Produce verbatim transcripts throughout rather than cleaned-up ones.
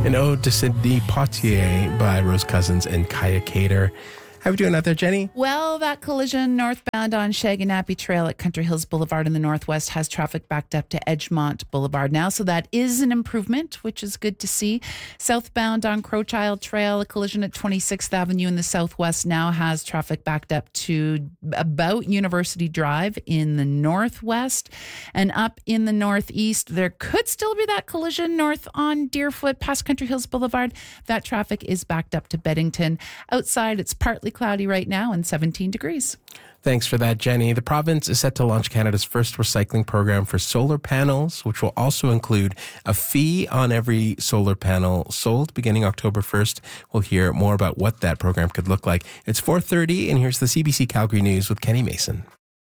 An ode to Sidney Poitier by Rose Cousins and Kaya Cater. How are we doing out there, Jenny? Well, that collision northbound on Shaganappy Trail at Country Hills Boulevard in the northwest has traffic backed up to Edgemont Boulevard now. So that is an improvement, which is good to see. Southbound on Crowchild Trail, a collision at twenty-sixth Avenue in the southwest now has traffic backed up to about University Drive in the northwest. And up in the northeast, there could still be that collision north on Deerfoot past Country Hills Boulevard. That traffic is backed up to Beddington. Outside, it's partly cloudy right now and seventeen degrees. Thanks for that, Jenny. The province is set to launch Canada's first recycling program for solar panels, which will also include a fee on every solar panel sold beginning October first. We'll hear more about what that program could look like. It's four thirty, and here's the C B C Calgary News with Kenny Mason.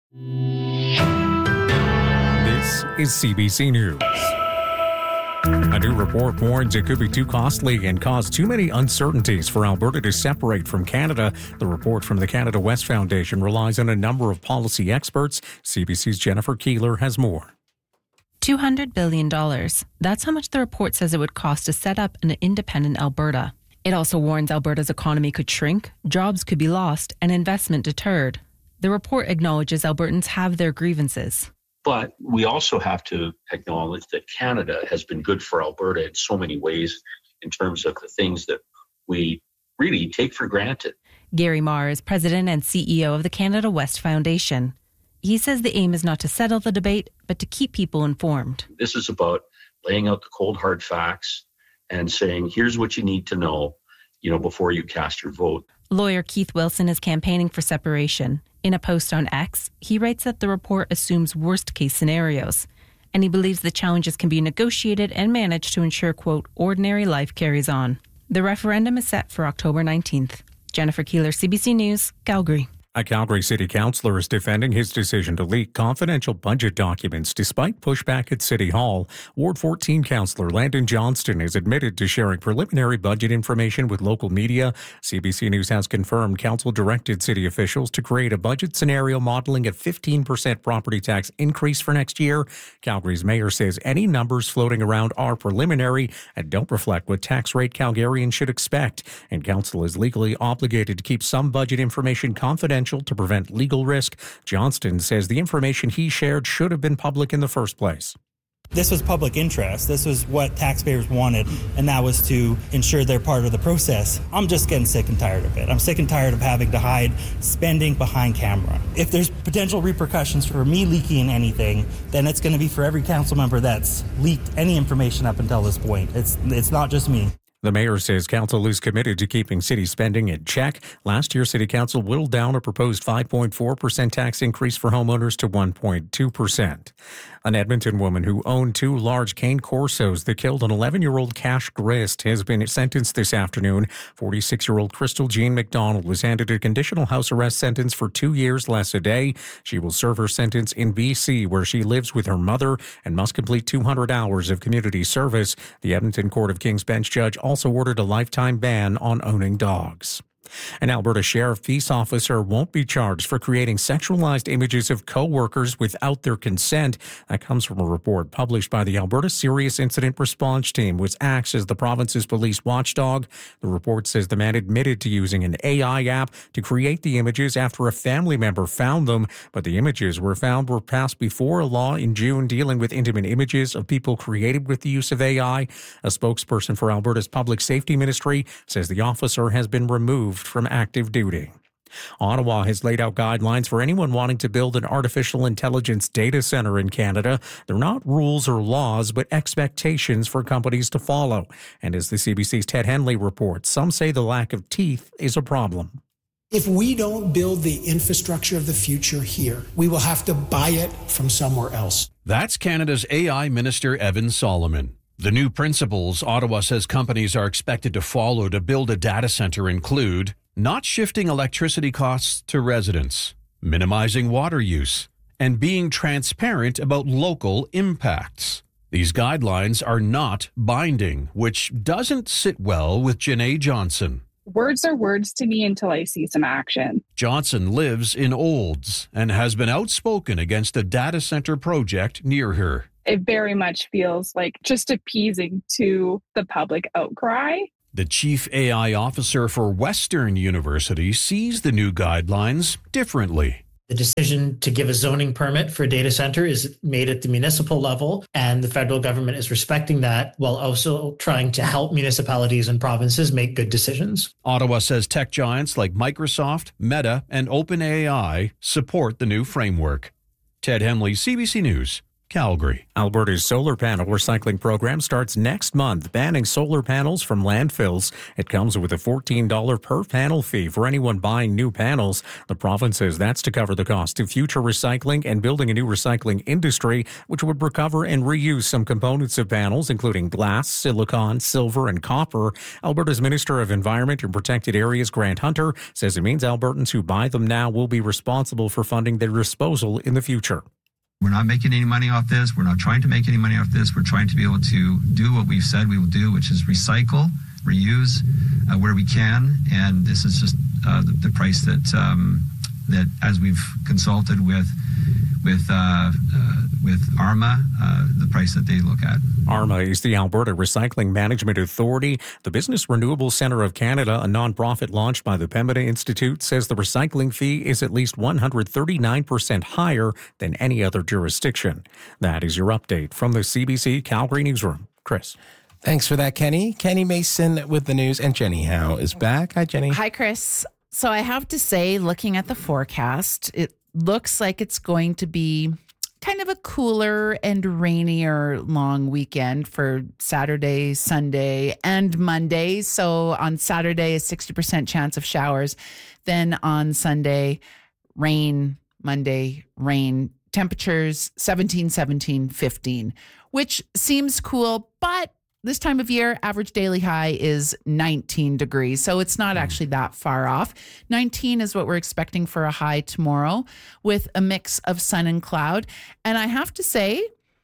This is C B C News. A new report warns it could be too costly and cause too many uncertainties for Alberta to separate from Canada. The report from the Canada West Foundation relies on a number of policy experts. C B C's Jennifer Keeler has more. two hundred billion dollars. That's how much the report says it would cost to set up an independent Alberta. It also warns Alberta's economy could shrink, jobs could be lost, and investment deterred. The report acknowledges Albertans have their grievances. But we also have to acknowledge that Canada has been good for Alberta in so many ways in terms of the things that we really take for granted. Gary Marr is president and C E O of the Canada West Foundation. He says the aim is not to settle the debate, but to keep people informed. This is about laying out the cold, hard facts and saying, here's what you need to know, you know, before you cast your vote. Lawyer Keith Wilson is campaigning for separation. In a post on X, he writes that the report assumes worst-case scenarios, and he believes the challenges can be negotiated and managed to ensure, quote, ordinary life carries on. The referendum is set for October nineteenth. Jennifer Keeler, C B C News, Calgary. A Calgary city councillor is defending his decision to leak confidential budget documents despite pushback at City Hall. Ward fourteen councillor Landon Johnston is admitted to sharing preliminary budget information with local media. C B C News has confirmed council directed city officials to create a budget scenario modeling a fifteen percent property tax increase for next year. Calgary's mayor says any numbers floating around are preliminary and don't reflect what tax rate Calgarians should expect. And council is legally obligated to keep some budget information confidential to prevent legal risk. Johnston says the information he shared should have been public in the first place. This was public interest. This was what taxpayers wanted, and that was to ensure they're part of the process. I'm just getting sick and tired of it. I'm sick and tired of having to hide spending behind camera. If there's potential repercussions for me leaking anything, then it's going to be for every council member that's leaked any information up until this point. It's it's not just me. The mayor says council is committed to keeping city spending in check. Last year, city council whittled down a proposed five point four percent tax increase for homeowners to one point two percent. An Edmonton woman who owned two large cane Corsos that killed an eleven-year-old Cash Grist has been sentenced this afternoon. forty-six-year-old Crystal Jean McDonald was handed a conditional house arrest sentence for two years less a day. She will serve her sentence in B C, where she lives with her mother and must complete two hundred hours of community service. The Edmonton Court of King's Bench judge also ordered a lifetime ban on owning dogs. An Alberta Sheriff Peace officer won't be charged for creating sexualized images of co-workers without their consent. That comes from a report published by the Alberta Serious Incident Response Team, which acts as the province's police watchdog. The report says the man admitted to using an A I app to create the images after a family member found them, but the images were found were passed before a law in June dealing with intimate images of people created with the use of A I. A spokesperson for Alberta's Public Safety Ministry says the officer has been removed from active duty. Ottawa has laid out guidelines for anyone wanting to build an artificial intelligence data center in Canada. They're not rules or laws, but expectations for companies to follow. And as the C B C's Ted Henley reports, some say the lack of teeth is a problem. If we don't build the infrastructure of the future here, we will have to buy it from somewhere else. That's Canada's A I Minister Evan Solomon. The new principles Ottawa says companies are expected to follow to build a data center include not shifting electricity costs to residents, minimizing water use, and being transparent about local impacts. These guidelines are not binding, which doesn't sit well with Janae Johnson. Words are words to me until I see some action. Johnson lives in Olds and has been outspoken against a data center project near her. it very much feels like just appeasing to the public outcry. The chief A I officer for Western University sees the new guidelines differently. The decision to give a zoning permit for a data center is made at the municipal level, and the federal government is respecting that while also trying to help municipalities and provinces make good decisions. Ottawa says tech giants like Microsoft, Meta, and OpenAI support the new framework. Ted Hemley, C B C News, Calgary. Alberta's solar panel recycling program starts next month, banning solar panels from landfills. It comes with a fourteen dollars per panel fee for anyone buying new panels. The province says that's to cover the cost of future recycling and building a new recycling industry, which would recover and reuse some components of panels, including glass, silicon, silver, and copper. Alberta's Minister of Environment and Protected Areas, Grant Hunter, says it means Albertans who buy them now will be responsible for funding their disposal in the future. We're not making any money off this. We're not trying to make any money off this. We're trying to be able to do what we've said we will do, which is recycle, reuse uh, where we can. And this is just uh, the, the price that um, that as we've consulted with with uh, uh, with ARMA, uh, the price that they look at. ARMA is the Alberta Recycling Management Authority. The Business Renewable Centre of Canada, a nonprofit launched by the Pembina Institute, says the recycling fee is at least one hundred thirty-nine percent higher than any other jurisdiction. That is your update from the C B C Calgary Newsroom. Chris. Thanks for that, Kenny. Kenny Mason with the news, and Jenny Howe is back. Hi, Jenny. Hi, Chris. So I have to say, looking at the forecast, it looks like it's going to be kind of a cooler and rainier long weekend for Saturday, Sunday, and Monday. So on Saturday, a sixty percent chance of showers. Then on Sunday, rain. Monday, rain. Temperatures seventeen, seventeen, fifteen, which seems cool, but this time of year, average daily high is nineteen degrees. So it's not actually that far off. nineteen is what we're expecting for a high tomorrow with a mix of sun and cloud. And I have to say,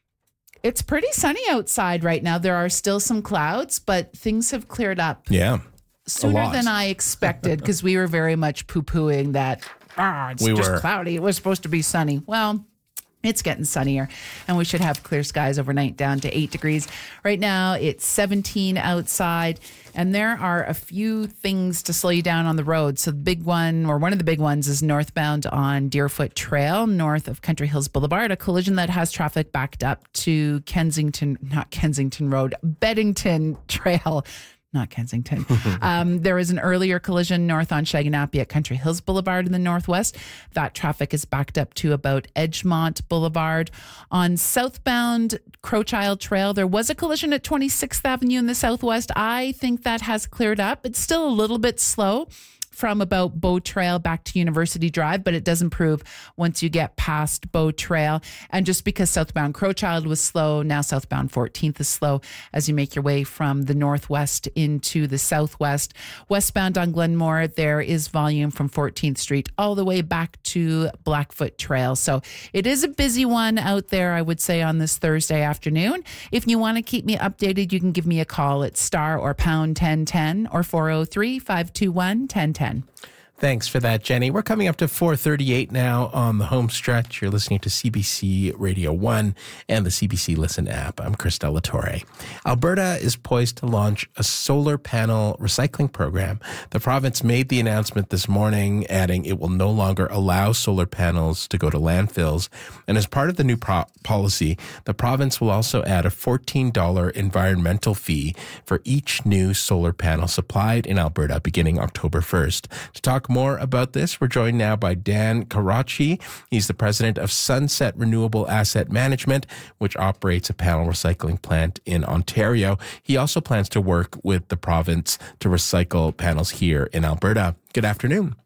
it's pretty sunny outside right now. There are still some clouds, but things have cleared up. Yeah. Sooner than I expected, because we were very much poo-pooing that, ah, it's We just were. cloudy. It was supposed to be sunny. Well, it's getting sunnier, and we should have clear skies overnight down to eight degrees. Right now, it's seventeen outside, and there are a few things to slow you down on the road. So the big one, or one of the big ones, is northbound on Deerfoot Trail, north of Country Hills Boulevard, a collision that has traffic backed up to Kensington, not Kensington Road, Beddington Trail. Not Kensington. um, there was an earlier collision north on Shaganapie at Country Hills Boulevard in the northwest. That traffic is backed up to about Edgemont Boulevard. On southbound Crowchild Trail, there was a collision at twenty-sixth Avenue in the southwest. I think that has cleared up. It's still a little bit slow from about Bow Trail back to University Drive, but it does improve once you get past Bow Trail. And just because southbound Crowchild was slow, now southbound fourteenth is slow as you make your way from the northwest into the southwest. Westbound on Glenmore, there is volume from fourteenth Street all the way back to Blackfoot Trail. So it is a busy one out there, I would say, on this Thursday afternoon. If you want to keep me updated, you can give me a call at star or pound ten ten or four oh three, five two one, ten ten. Thanks for that, Jenny. We're coming up to four thirty-eight now on the home stretch. You're listening to C B C Radio one and the C B C Listen app. I'm Chris Delatorre. Alberta is poised to launch a solar panel recycling program. The province made the announcement this morning, adding it will no longer allow solar panels to go to landfills. And as part of the new pro- policy, the province will also add a fourteen dollars environmental fee for each new solar panel supplied in Alberta beginning October first. To talk more about this, we're joined now by Dan Karachi. He's the president of Sunset Renewable Asset Management, which operates a panel recycling plant in Ontario. He also plans to work with the province to recycle panels here in Alberta. Good afternoon.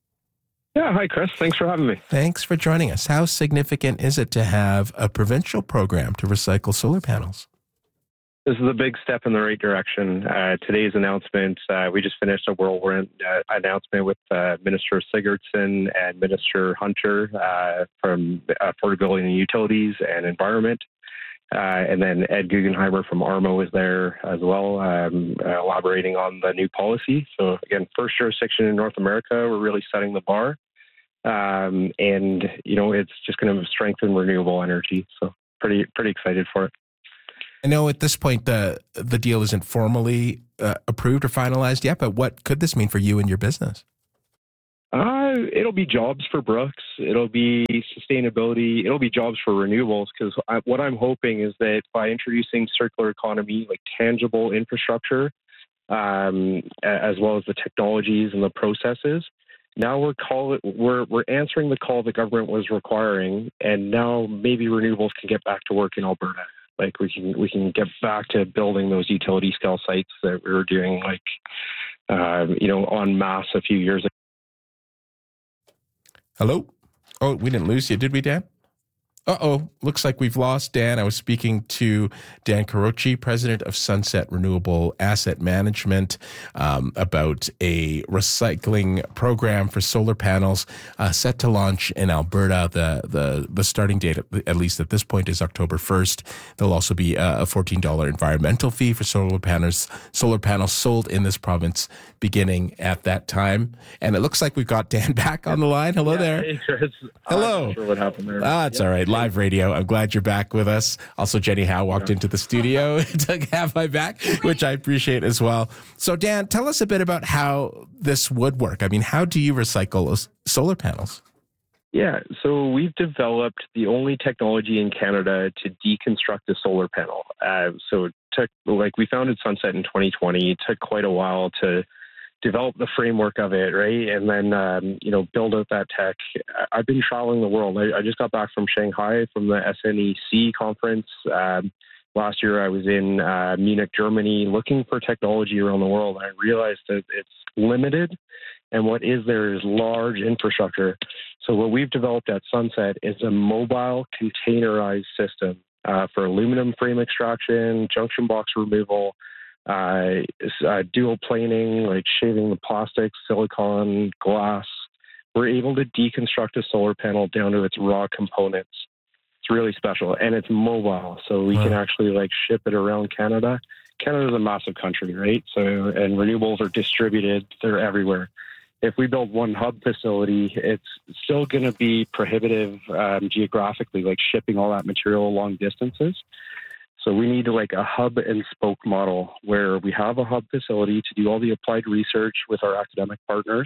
Yeah, hi, Chris. Thanks for having me. Thanks for joining us. How significant is it to have a provincial program to recycle solar panels? This is a big step in the right direction. Uh, today's announcement, uh, we just finished a whirlwind uh, announcement with uh, Minister Sigurdsson and Minister Hunter uh, from Affordability and Utilities and Environment. Uh, and then Ed Guggenheimer from ARMA was there as well, um, uh, elaborating on the new policy. So again, first jurisdiction in North America, we're really setting the bar. Um, and, you know, it's just going to strengthen renewable energy. So pretty pretty excited for it. I know at this point the the deal isn't formally uh, approved or finalized yet, but what could this mean for you and your business? Uh, it'll be jobs for Brooks. It'll be sustainability. It'll be jobs for renewables, because what I'm hoping is that by introducing circular economy, like tangible infrastructure, um, as well as the technologies and the processes, now we're call it, we're we're answering the call the government was requiring, and now maybe renewables can get back to work in Alberta. Like we can we can get back to building those utility scale sites that we were doing, like uh, you know, en masse a few years ago. Hello? Oh, we didn't lose you, did we, Dan? Uh-oh, looks like we've lost Dan. I was speaking to Dan Carochi, president of Sunset Renewable Asset Management, um, about a recycling program for solar panels uh, set to launch in Alberta. The, the the starting date, at least at this point, is October first. There'll also be a fourteen dollars environmental fee for solar panels, solar panels sold in this province beginning at that time. And it looks like we've got Dan back on the line. Hello yeah, there. Hello. I'm not sure what happened there. Ah, it's yeah. all right. Live radio. I'm glad you're back with us. Also, Jenny Howe walked yeah. into the studio to have my back, which I appreciate as well. So, Dan, tell us a bit about how this would work. I mean, how do you recycle solar panels? Yeah, so we've developed the only technology in Canada to deconstruct a solar panel. Uh, so, it took, like, we founded Sunset in twenty twenty. It took quite a while to develop the framework of it, right? And then, um, you know, build out that tech. I've been traveling the world. I, I just got back from Shanghai from the S N E C conference. Um, last year I was in uh, Munich, Germany, looking for technology around the world. And I realized that it's limited, and what is there is large infrastructure. So what we've developed at Sunset is a mobile containerized system uh, for aluminum frame extraction, junction box removal, Uh, uh, dual planing, like shaving the plastics, silicon, glass. We're able to deconstruct a solar panel down to its raw components. It's really special, and it's mobile, so we wow. can actually like ship it around Canada. Canada's a massive country, right? So, and renewables are distributed; they're everywhere. If we build one hub facility, it's still going to be prohibitive um, geographically, like shipping all that material long distances. So we need like a hub and spoke model where we have a hub facility to do all the applied research with our academic partners,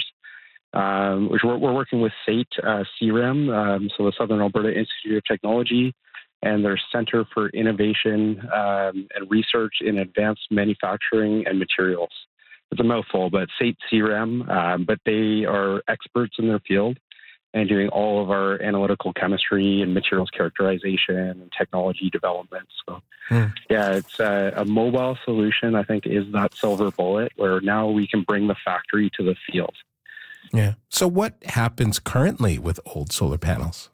um, which we're, we're working with SAIT, uh, C R E M, um, so the Southern Alberta Institute of Technology, and their Center for Innovation um, and Research in Advanced Manufacturing and Materials. It's a mouthful, but SAIT, C R E M, um, but they are experts in their field and doing all of our analytical chemistry and materials characterization and technology development. So, mm. yeah, it's a, a mobile solution, I think, is that silver bullet where now we can bring the factory to the field. Yeah. So what happens currently with old solar panels?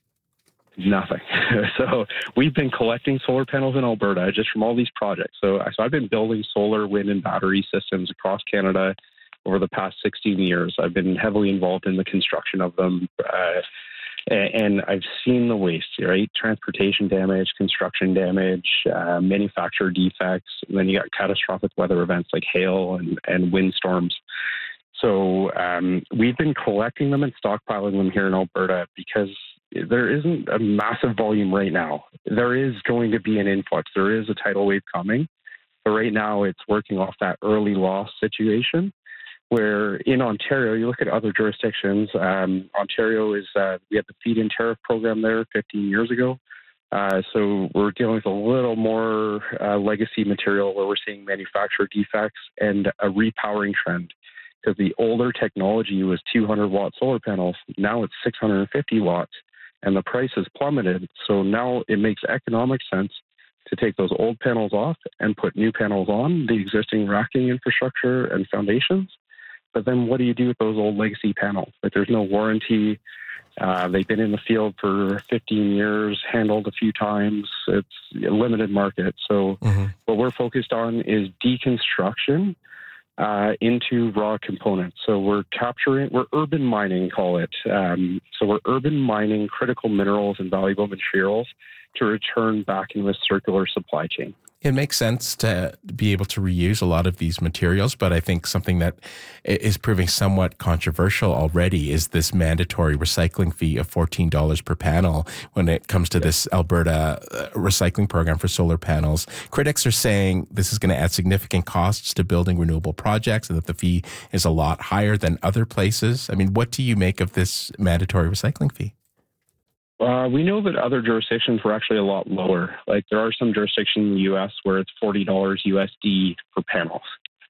Nothing. So we've been collecting solar panels in Alberta just from all these projects. So, so I've been building solar, wind, and battery systems across Canada over the past sixteen years. I've been heavily involved in the construction of them, uh, and I've seen the waste, right? Transportation damage, construction damage, uh, manufacturer defects, and then you got catastrophic weather events like hail and, and windstorms. So um, we've been collecting them and stockpiling them here in Alberta because there isn't a massive volume right now. There is going to be an influx. There is a tidal wave coming, but right now it's working off that early loss situation. Where in Ontario, you look at other jurisdictions, um, Ontario is, uh, we had the feed-in tariff program there fifteen years ago. Uh, so we're dealing with a little more uh, legacy material where we're seeing manufacturer defects and a repowering trend. Because the older technology was two hundred watt solar panels. Now it's six hundred fifty watts, and the price has plummeted. So now it makes economic sense to take those old panels off and put new panels on the existing racking infrastructure and foundations. But then what do you do with those old legacy panels? Like there's no warranty. Uh, they've been in the field for fifteen years, handled a few times. It's a limited market. So mm-hmm. what we're focused on is deconstruction uh, into raw components. So we're capturing, we're urban mining, call it. Um, so we're urban mining critical minerals and valuable materials to return back into a circular supply chain. It makes sense to be able to reuse a lot of these materials, but I think something that is proving somewhat controversial already is this mandatory recycling fee of fourteen dollars per panel when it comes to this Alberta recycling program for solar panels. Critics are saying this is going to add significant costs to building renewable projects and that the fee is a lot higher than other places. I mean, what do you make of this mandatory recycling fee? Uh, we know that other jurisdictions were actually a lot lower. Like there are some jurisdictions in the U S where it's forty dollars U S D per panels.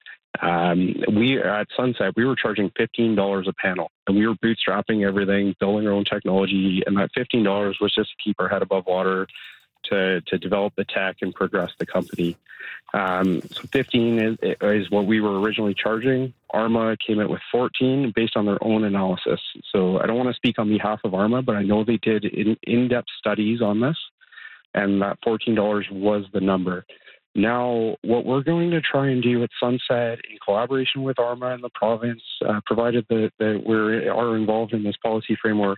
Um, we at Sunset, we were charging fifteen dollars a panel, and we were bootstrapping everything, building our own technology, and that fifteen dollars was just to keep our head above water, to to develop the tech and progress the company. Um, so fifteen is, is what we were originally charging. ARMA came out with fourteen based on their own analysis. So I don't want to speak on behalf of ARMA, but I know they did in, in-depth studies on this, and that fourteen dollars was the number. Now, what we're going to try and do at Sunset in collaboration with ARMA and the province, uh, provided that, that we are involved in this policy framework,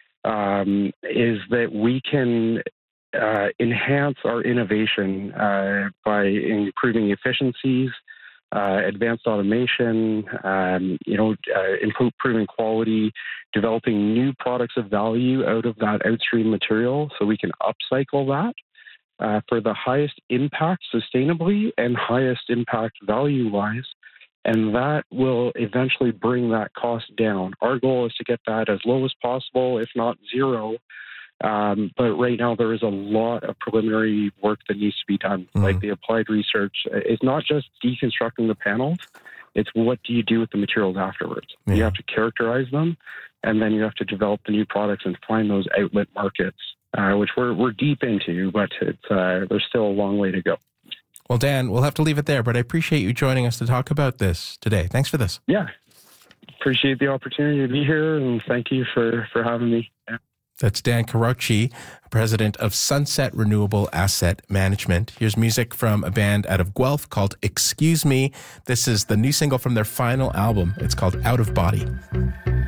um, is that we can Uh, enhance our innovation uh, by improving efficiencies, uh, advanced automation, um, you know, uh, improving quality, developing new products of value out of that outstream material so we can upcycle that uh, for the highest impact sustainably and highest impact value-wise. And that will eventually bring that cost down. Our goal is to get that as low as possible, if not zero. Um, but right now there is a lot of preliminary work that needs to be done. Mm-hmm. Like the applied research, it's not just deconstructing the panels, it's what do you do with the materials afterwards. Yeah. You have to characterize them, and then you have to develop the new products and find those outlet markets, uh, which we're we're deep into, but it's uh, there's still a long way to go. Well, Dan, we'll have to leave it there, but I appreciate you joining us to talk about this today. Thanks for this. Yeah, appreciate the opportunity to be here, and thank you for, for having me. Yeah. That's Dan Carocci, president of Sunset Renewable Asset Management. Here's music from a band out of Guelph called Excuse Me. This is the new single from their final album. It's called Out of Body.